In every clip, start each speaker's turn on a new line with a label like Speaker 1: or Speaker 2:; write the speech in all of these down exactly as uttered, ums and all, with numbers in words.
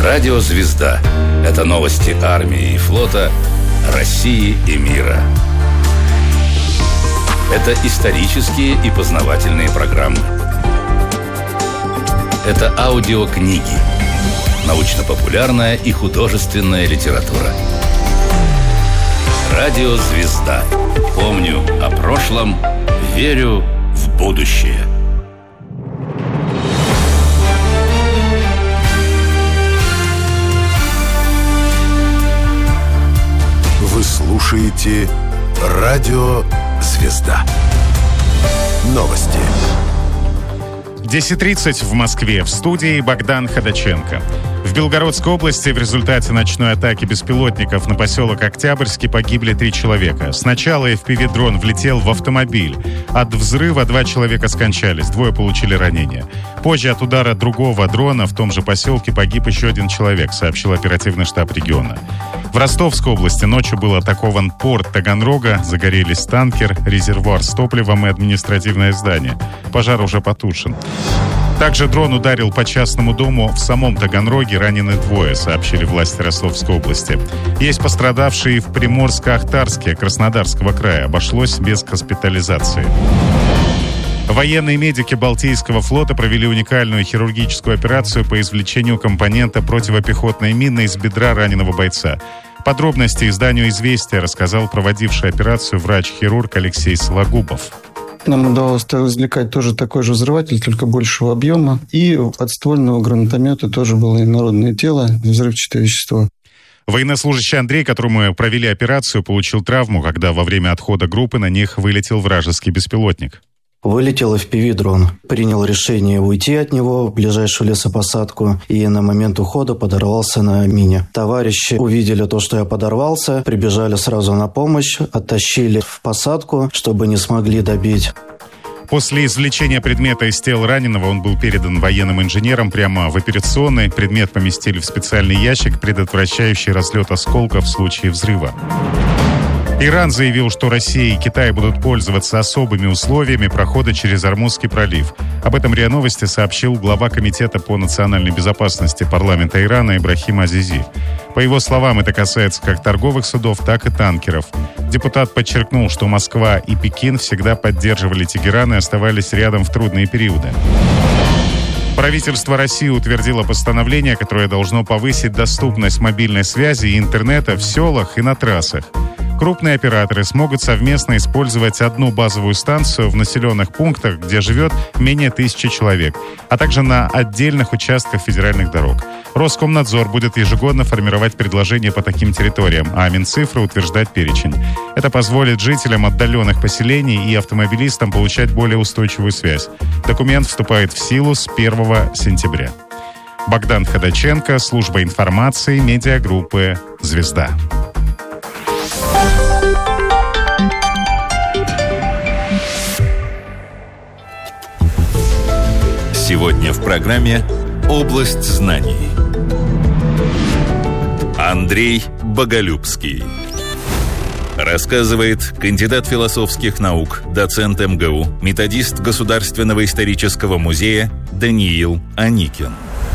Speaker 1: Радио «Звезда» — это новости армии и флота, России и мира. Это исторические и познавательные программы. Это аудиокниги, научно-популярная и художественная литература. Радио «Звезда». Помню о прошлом, верю в будущее.
Speaker 2: Вы слушаете Радио «Звезда». Новости.
Speaker 3: десять тридцать в Москве. В студии Богдан Ходаченко. В Белгородской области в результате ночной атаки беспилотников на поселок Октябрьский погибли три человека. Сначала эф пи ви-дрон влетел в автомобиль. От взрыва два человека скончались, двое получили ранения. Позже от удара другого дрона в том же поселке погиб еще один человек, сообщил оперативный штаб региона. В Ростовской области ночью был атакован порт Таганрога, загорелись танкер, резервуар с топливом и административное здание. Пожар уже потушен. Также дрон ударил по частному дому в самом Таганроге, ранены двое, сообщили власти Ростовской области. Есть пострадавшие в Приморско-Ахтарске Краснодарского края. Обошлось без госпитализации. Военные медики Балтийского флота провели уникальную хирургическую операцию по извлечению компонента противопехотной мины из бедра раненого бойца. Подробности изданию «Известия» рассказал проводивший операцию врач-хирург Алексей Сологубов.
Speaker 4: Нам удалось извлекать тоже такой же взрыватель, только большего объема. И у подствольного гранатомета тоже было инородное тело, взрывчатое вещество.
Speaker 3: Военнослужащий Андрей, которому провели операцию, получил травму, когда во время отхода группы на них вылетел вражеский беспилотник.
Speaker 5: Вылетел эф пи ви-дрон. Принял решение уйти от него в ближайшую лесопосадку и на момент ухода подорвался на мине. Товарищи увидели то, что я подорвался, прибежали сразу на помощь, оттащили в посадку, чтобы не смогли добить.
Speaker 3: После извлечения предмета из тела раненого он был передан военным инженерам прямо в операционной. Предмет поместили в специальный ящик, предотвращающий разлет осколков в случае взрыва. Иран заявил, что Россия и Китай будут пользоваться особыми условиями прохода через Ормузский пролив. Об этом РИА Новости сообщил глава Комитета по национальной безопасности парламента Ирана Ибрахим Азизи. По его словам, это касается как торговых судов, так и танкеров. Депутат подчеркнул, что Москва и Пекин всегда поддерживали Тегеран и оставались рядом в трудные периоды. Правительство России утвердило постановление, которое должно повысить доступность мобильной связи и интернета в селах и на трассах. Крупные операторы смогут совместно использовать одну базовую станцию в населенных пунктах, где живет менее тысячи человек, а также на отдельных участках федеральных дорог. Роскомнадзор будет ежегодно формировать предложения по таким территориям, а Минцифра утверждать перечень. Это позволит жителям отдаленных поселений и автомобилистам получать более устойчивую связь. Документ вступает в силу с первого сентября. Богдан Ходаченко, служба информации, медиагруппы «Звезда».
Speaker 1: Сегодня в программе «Область знаний». Андрей Боголюбский рассказывает кандидат философских наук, доцент эм гэ у, методист Государственного исторического музея Даниил Аникин.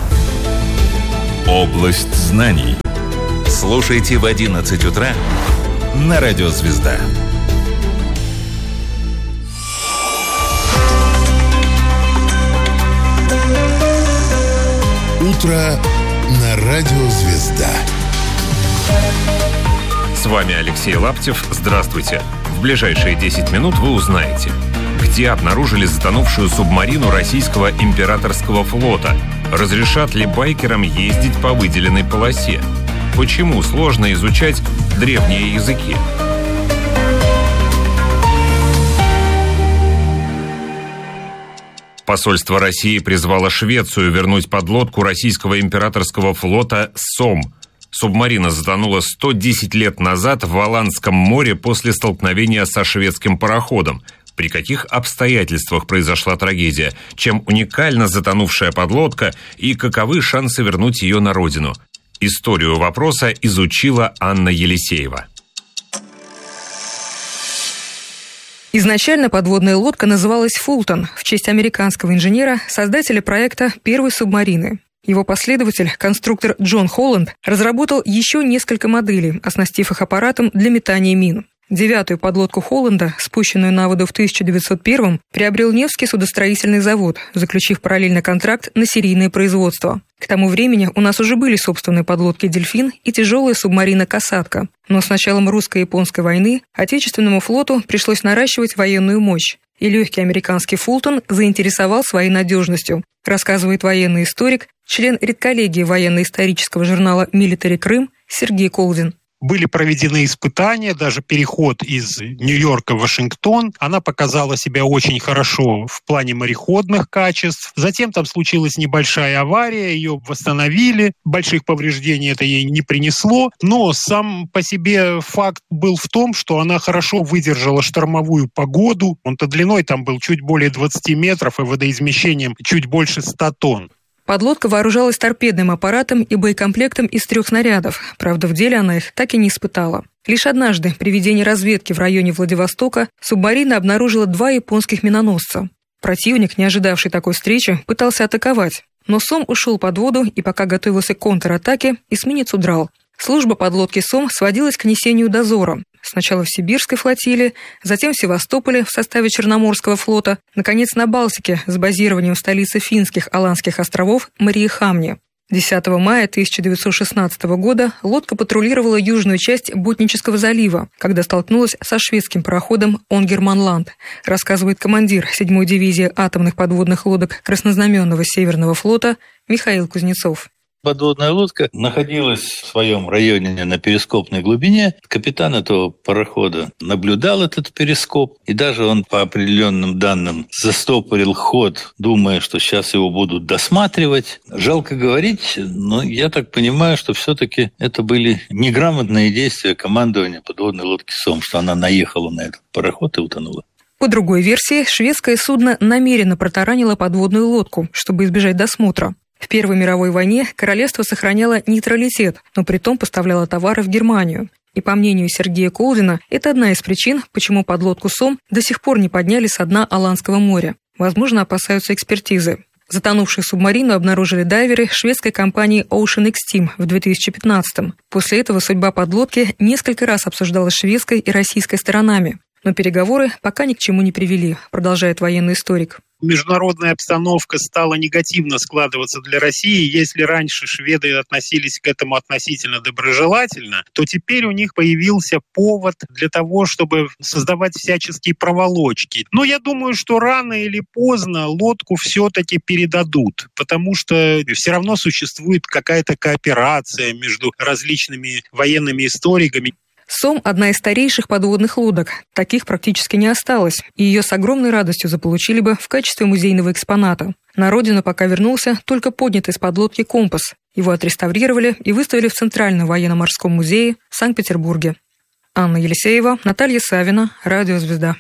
Speaker 1: «Область знаний». Слушайте в одиннадцать утра на Радио «Звезда».
Speaker 2: Утро на Радио «Звезда».
Speaker 6: С вами Алексей Лаптев. Здравствуйте. В ближайшие десять минут вы узнаете, где обнаружили затонувшую субмарину российского императорского флота, разрешат ли байкерам ездить по выделенной полосе, почему сложно изучать древние языки. Посольство России призвало Швецию вернуть подлодку российского императорского флота «Сом». Субмарина затонула сто десять лет назад в Аландском море после столкновения со шведским пароходом. При каких обстоятельствах произошла трагедия? Чем уникальна затонувшая подлодка и каковы шансы вернуть ее на родину? Историю вопроса изучила Анна Елисеева.
Speaker 7: Изначально подводная лодка называлась «Фултон» в честь американского инженера, создателя проекта первой субмарины. Его последователь, конструктор Джон Холланд, разработал еще несколько моделей, оснастив их аппаратом для метания мин. Девятую подлодку Холланда, спущенную на воду в тысяча девятьсот первом, приобрел Невский судостроительный завод, заключив параллельно контракт на серийное производство. К тому времени у нас уже были собственные подлодки «Дельфин» и тяжелая субмарина «Касатка». Но с началом русско-японской войны Отечественному флоту пришлось наращивать военную мощь, и легкий американский «Фултон» заинтересовал своей надежностью, рассказывает военный историк, член редколлегии военно-исторического журнала «Милитари Крым» Сергей Колдин.
Speaker 8: Были проведены испытания, даже переход из Нью-Йорка в Вашингтон. Она показала себя очень хорошо в плане мореходных качеств. Затем там случилась небольшая авария, ее восстановили. Больших повреждений это ей не принесло. Но сам по себе факт был в том, что она хорошо выдержала штормовую погоду. Он-то длиной там был чуть более двадцати метров и водоизмещением чуть больше ста тонн.
Speaker 7: Подлодка вооружалась торпедным аппаратом и боекомплектом из трех снарядов. Правда, в деле она их так и не испытала. Лишь однажды, при ведении разведки в районе Владивостока, субмарина обнаружила два японских миноносца. Противник, не ожидавший такой встречи, пытался атаковать. Но «Сом» ушел под воду, и пока готовился к контратаке, эсминец удрал. Служба подлодки «Сом» сводилась к несению дозора. Сначала в Сибирской флотилии, затем в Севастополе в составе Черноморского флота, наконец на Балтике с базированием в столице финских Аландских островов Мариихамне. десятого мая тысяча девятьсот шестнадцатого года лодка патрулировала южную часть Ботнического залива, когда столкнулась со шведским пароходом «Онгерманланд», рассказывает командир седьмой дивизии атомных подводных лодок Краснознаменного Северного флота Михаил Кузнецов.
Speaker 9: Подводная лодка находилась в своем районе на перископной глубине. Капитан этого парохода наблюдал этот перископ, и даже он по определенным данным застопорил ход, думая, что сейчас его будут досматривать. Жалко говорить, но я так понимаю, что все-таки это были неграмотные действия командования подводной лодки «Сом», что она наехала на этот пароход и утонула.
Speaker 7: По другой версии, шведское судно намеренно протаранило подводную лодку, чтобы избежать досмотра. В Первой мировой войне королевство сохраняло нейтралитет, но притом поставляло товары в Германию. И по мнению Сергея Колдина, это одна из причин, почему подлодку «Сом» до сих пор не подняли со дна Аландского моря. Возможно, опасаются экспертизы. Затонувшую субмарину обнаружили дайверы шведской компании Ocean Extreme в две тысячи пятнадцатом. После этого судьба подлодки несколько раз обсуждалась шведской и российской сторонами. Но переговоры пока ни к чему не привели, продолжает военный историк.
Speaker 8: Международная обстановка стала негативно складываться для России. Если раньше шведы относились к этому относительно доброжелательно, то теперь у них появился повод для того, чтобы создавать всяческие проволочки. Но я думаю, что рано или поздно лодку все-таки передадут, потому что все равно существует какая-то кооперация между различными военными историками.
Speaker 7: «Сом» – одна из старейших подводных лодок. Таких практически не осталось, и ее с огромной радостью заполучили бы в качестве музейного экспоната. На родину пока вернулся только поднятый с подлодки «Компас». Его отреставрировали и выставили в Центральном военно-морском музее в Санкт-Петербурге. Анна Елисеева, Наталья Савина, Радио «Звезда».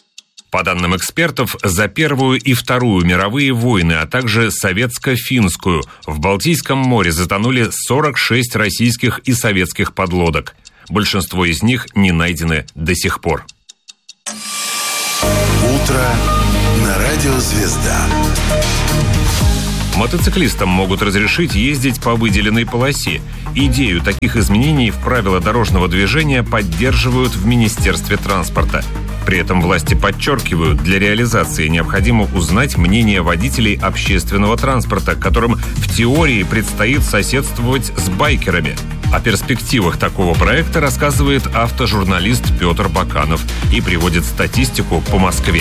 Speaker 6: По данным экспертов, за Первую и Вторую мировые войны, а также советско-финскую, в Балтийском море затонули сорок шесть российских и советских подлодок. Большинство из них не найдены до сих пор.
Speaker 2: Утро на радио «Звезда».
Speaker 6: Мотоциклистам могут разрешить ездить по выделенной полосе. Идею таких изменений в правила дорожного движения поддерживают в Министерстве транспорта. При этом власти подчеркивают, для реализации необходимо узнать мнение водителей общественного транспорта, которым в теории предстоит соседствовать с байкерами. О перспективах такого проекта рассказывает автожурналист Петр Баканов и приводит статистику по Москве.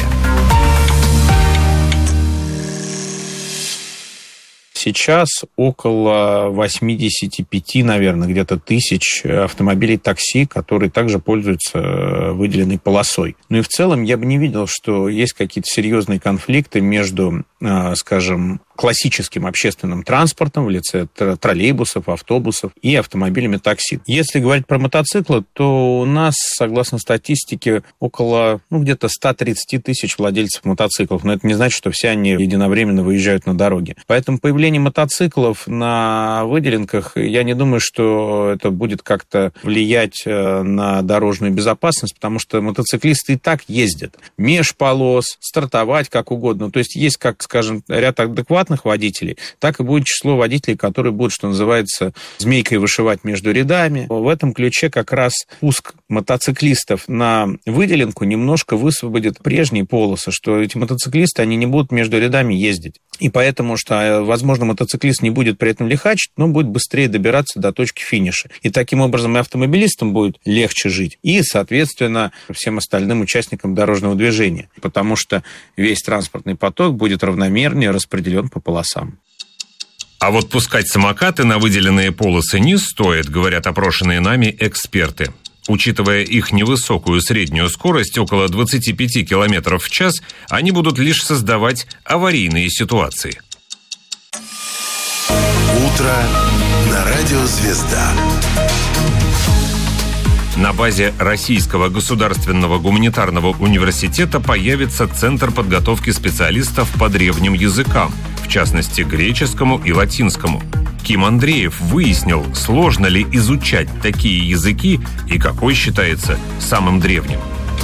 Speaker 10: Сейчас около восемьдесят пять, наверное, где-то тысяч автомобилей такси, которые также пользуются выделенной полосой. Ну и в целом я бы не видел, что есть какие-то серьезные конфликты между, скажем, классическим общественным транспортом в лице троллейбусов, автобусов и автомобилями такси. Если говорить про мотоциклы, то у нас, согласно статистике, около ну, где-то сто тридцать тысяч владельцев мотоциклов. Но это не значит, что все они единовременно выезжают на дороге. Поэтому появление мотоциклов на выделенках, я не думаю, что это будет как-то влиять на дорожную безопасность, потому что мотоциклисты и так ездят меж полос, стартовать как угодно. То есть есть как скажем, ряд адекватных водителей, так и будет число водителей, которые будут, что называется, змейкой вышивать между рядами. В этом ключе как раз пуск мотоциклистов на выделенку немножко высвободит прежние полосы, что эти мотоциклисты, они не будут между рядами ездить. И поэтому, что, возможно, мотоциклист не будет при этом лихачить, но будет быстрее добираться до точки финиша. И таким образом и автомобилистам будет легче жить, и, соответственно, всем остальным участникам дорожного движения, потому что весь транспортный поток будет равномернее распределен по полосам.
Speaker 6: А вот пускать самокаты на выделенные полосы не стоит, говорят опрошенные нами эксперты. Учитывая их невысокую среднюю скорость, около двадцать пять километров в час, они будут лишь создавать аварийные ситуации.
Speaker 2: Утро на радио «Звезда».
Speaker 6: На базе Российского государственного гуманитарного университета появится Центр подготовки специалистов по древним языкам, в частности, греческому и латинскому. Ким Андреев выяснил, сложно ли изучать такие языки и какой считается самым древним.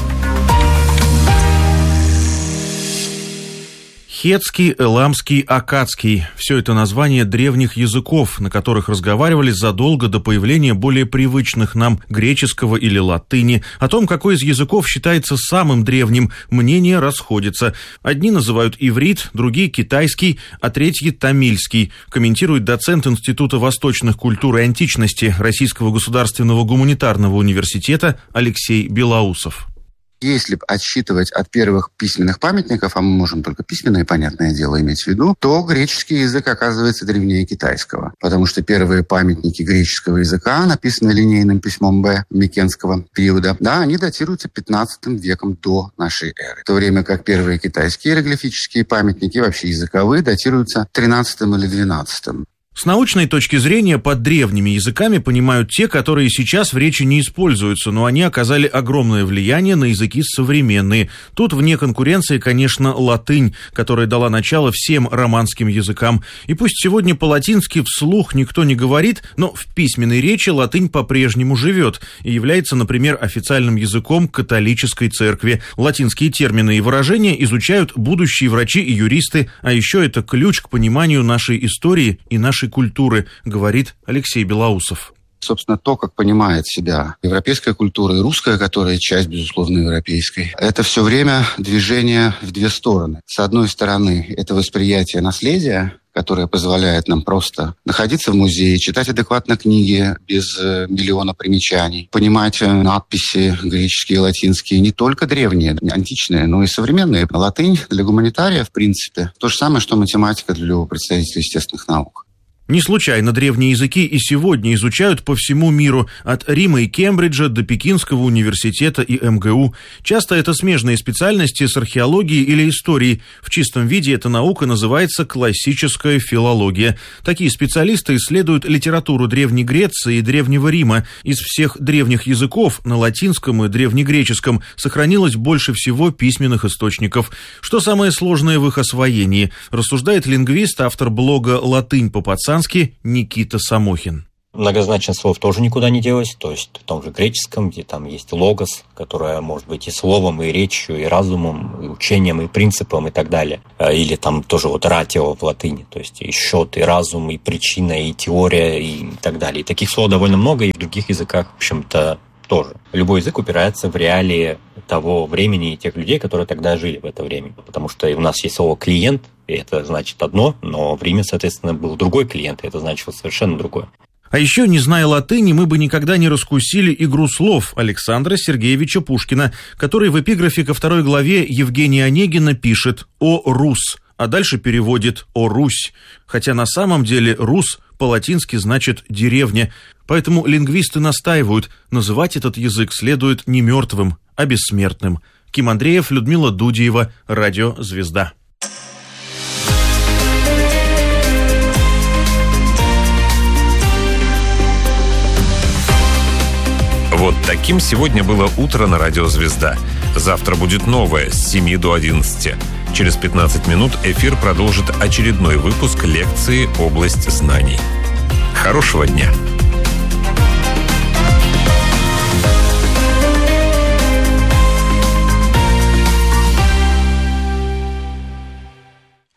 Speaker 11: Хетский, эламский, аккадский – все это названия древних языков, на которых разговаривали задолго до появления более привычных нам греческого или латыни. О том, какой из языков считается самым древним, мнения расходятся. Одни называют иврит, другие – китайский, а третьи – тамильский, комментирует доцент Института восточных культур и античности Российского государственного гуманитарного университета Алексей Белоусов.
Speaker 12: Если отсчитывать от первых письменных памятников, а мы можем только письменное, понятное дело, иметь в виду, то греческий язык оказывается древнее китайского. Потому что первые памятники греческого языка, написанные линейным письмом Б Микенского периода, да, они датируются пятнадцатым веком до нашей эры. В то время как первые китайские иероглифические памятники, вообще языковые, датируются тринадцатым или двенадцатым.
Speaker 11: С научной точки зрения под древними языками понимают те, которые сейчас в речи не используются, но они оказали огромное влияние на языки современные. Тут вне конкуренции, конечно, латынь, которая дала начало всем романским языкам. И пусть сегодня по-латински вслух никто не говорит, но в письменной речи латынь по-прежнему живет и является, например, официальным языком католической церкви. Латинские термины и выражения изучают будущие врачи и юристы, а еще это ключ к пониманию нашей истории и нашей культуры, говорит Алексей Белоусов.
Speaker 12: Собственно, то, как понимает себя европейская культура и русская, которая часть, безусловно, европейской, это все время движение в две стороны. С одной стороны, это восприятие наследия, которое позволяет нам просто находиться в музее, читать адекватно книги без миллиона примечаний, понимать надписи греческие и латинские, не только древние, античные, но и современные. Латынь для гуманитария, в принципе, то же самое, что математика для представителей естественных наук.
Speaker 11: Не случайно древние языки и сегодня изучают по всему миру, от Рима и Кембриджа до Пекинского университета и эм гэ у. Часто это смежные специальности с археологией или историей. В чистом виде эта наука называется классическая филология. Такие специалисты исследуют литературу Древней Греции и Древнего Рима. Из всех древних языков на латинском и древнегреческом сохранилось больше всего письменных источников. Что самое сложное в их освоении, рассуждает лингвист, автор блога «Латынь по-пацански» Никита Самохин.
Speaker 13: Многозначность слов тоже никуда не делась, то есть в том же греческом, где там есть логос, которое может быть и словом, и речью, и разумом, и учением, и принципом, и так далее. Или там тоже вот ратио в латыни, то есть и счет, и разум, и причина, и теория, и так далее. И таких слов довольно много, и в других языках, в общем-то, тоже. Любой язык упирается в реалии того времени и тех людей, которые тогда жили в это время. Потому что у нас есть слово «клиент», и это значит одно, но в Риме, соответственно, был другой клиент, и это значило совершенно другое.
Speaker 11: А еще, не зная латыни, мы бы никогда не раскусили игру слов Александра Сергеевича Пушкина, который в эпиграфе ко второй главе Евгения Онегина пишет «О Рус», а дальше переводит «О Русь», хотя на самом деле «Рус» по-латински значит «деревня». Поэтому лингвисты настаивают, называть этот язык следует не мертвым, а бессмертным. Ким Андреев, Людмила Дудиева, Радио «Звезда».
Speaker 6: Вот таким сегодня было утро на Радио «Звезда». Завтра будет новое с семи до одиннадцати. Через пятнадцать минут эфир продолжит очередной выпуск лекции «Область знаний». Хорошего дня!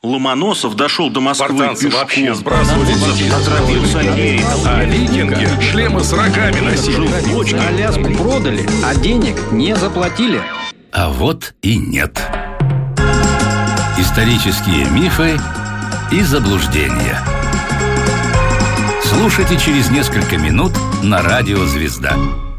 Speaker 11: Ломоносов дошел до Москвы
Speaker 14: Спартанцы
Speaker 11: пешком.
Speaker 14: вообще сбрасывали детей.
Speaker 11: Отравился Ленин.
Speaker 14: А викинги шлемы с рогами носили.
Speaker 15: Аляску продали, а денег не заплатили.
Speaker 16: А вот и нет. Исторические мифы и заблуждения. Слушайте через несколько минут на радио «Звезда».